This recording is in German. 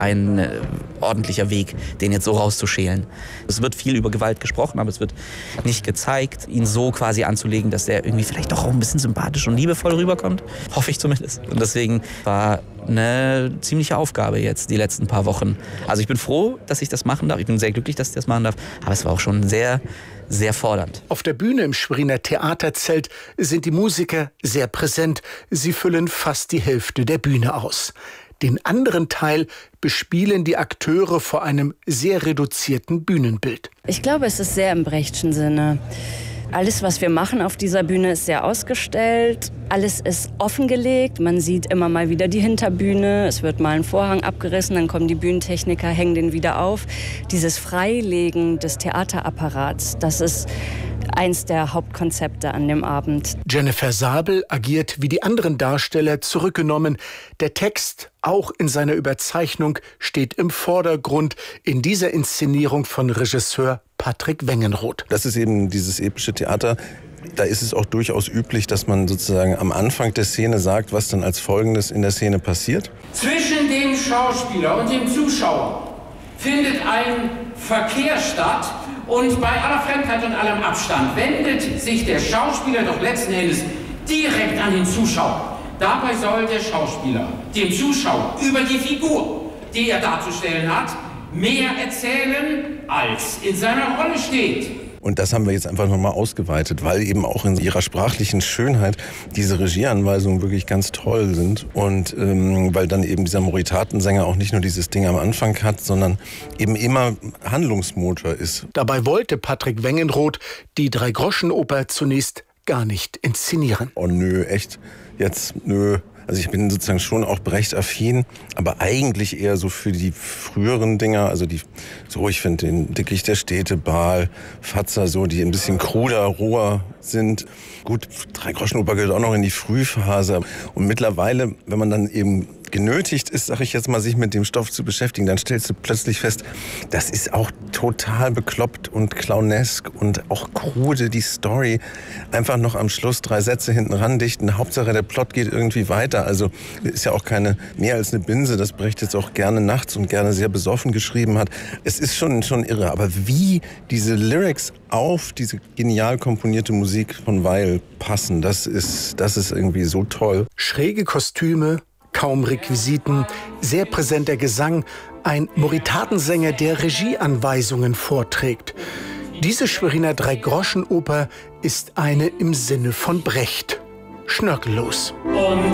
ein ordentlicher Weg, den jetzt so rauszuschälen. Es wird viel über Gewalt gesprochen, aber es wird nicht gezeigt, ihn so quasi anzulegen, dass der irgendwie vielleicht doch auch ein bisschen sympathisch und liebevoll rüberkommt. Hoffe ich zumindest. Und deswegen war eine ziemliche Aufgabe jetzt die letzten paar Wochen. Also ich bin froh, dass ich das machen darf. Ich bin sehr glücklich, dass ich das machen darf. Aber es war auch schon sehr, sehr fordernd. Auf der Bühne im Schweriner Theaterzelt sind die Musiker sehr präsent. Sie füllen fast die Hälfte der Bühne aus. Den anderen Teil bespielen die Akteure vor einem sehr reduzierten Bühnenbild. Ich glaube, es ist sehr im Brechtschen Sinne. Alles, was wir machen auf dieser Bühne, ist sehr ausgestellt. Alles ist offengelegt. Man sieht immer mal wieder die Hinterbühne. Es wird mal ein Vorhang abgerissen, dann kommen die Bühnentechniker, hängen den wieder auf. Dieses Freilegen des Theaterapparats, das ist eins der Hauptkonzepte an dem Abend. Jennifer Sabel agiert wie die anderen Darsteller zurückgenommen. Der Text, auch in seiner Überzeichnung, steht im Vordergrund in dieser Inszenierung von Regisseur Patrick Wengenroth. Das ist eben dieses epische Theater. Da ist es auch durchaus üblich, dass man sozusagen am Anfang der Szene sagt, was dann als Folgendes in der Szene passiert. Zwischen dem Schauspieler und dem Zuschauer findet ein Verkehr statt und bei aller Fremdheit und allem Abstand wendet sich der Schauspieler doch letzten Endes direkt an den Zuschauer. Dabei soll der Schauspieler dem Zuschauer über die Figur, die er darzustellen hat, mehr erzählen, als in seiner Rolle steht. Und das haben wir jetzt einfach nochmal ausgeweitet, weil eben auch in ihrer sprachlichen Schönheit diese Regieanweisungen wirklich ganz toll sind. Und weil dann eben dieser Moritatensänger auch nicht nur dieses Ding am Anfang hat, sondern eben immer Handlungsmotor ist. Dabei wollte Patrick Wengenroth die Dreigroschenoper zunächst gar nicht inszenieren. Oh nö, echt? Jetzt nö. Also ich bin sozusagen schon auch Brecht-affin, aber eigentlich eher so für die früheren Dinger, also ich finde den Dickicht der Städte, Baal, Fatzer, so, die ein bisschen kruder, roher sind. Gut, Dreigroschenoper gehört auch noch in die Frühphase. Und mittlerweile, wenn man dann eben genötigt ist, sag ich jetzt mal, sich mit dem Stoff zu beschäftigen, dann stellst du plötzlich fest, das ist auch total bekloppt und clownesk und auch krude, die Story. Einfach noch am Schluss 3 Sätze hinten ran dichten. Hauptsache, der Plot geht irgendwie weiter. Also ist ja auch keine mehr als eine Binse, das Brecht jetzt auch gerne nachts und gerne sehr besoffen geschrieben hat. Es ist schon irre. Aber wie diese Lyrics auf diese genial komponierte Musik von Weil passen, das ist irgendwie so toll. Schräge Kostüme, kaum Requisiten, sehr präsenter Gesang, ein Moritatensänger, der Regieanweisungen vorträgt. Diese Schweriner Dreigroschenoper ist eine im Sinne von Brecht. Schnörkellos.